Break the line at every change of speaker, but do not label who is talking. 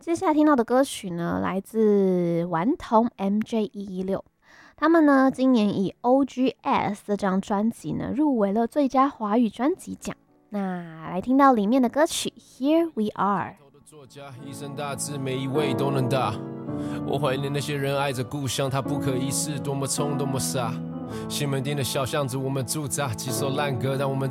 接下来听到的歌曲呢，来自顽童 MJ116。他们呢，今年以 OGS 这张专辑呢，入围了最佳华语专辑奖。那来听到里面的歌曲 Here We Are。
作家一生大志，每一位都能大。我怀念那些人爱着故乡，它不可一世，多么冲，多么傻。西门町的小巷子，我们驻扎几首烂歌，但我们